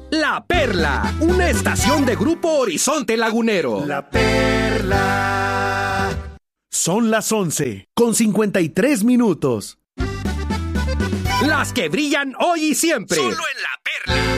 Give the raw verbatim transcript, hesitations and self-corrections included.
La Perla, una estación de Grupo Horizonte Lagunero. La Perla. Son las once, con cincuenta y tres minutos. Las que brillan hoy y siempre. Solo en La Perla.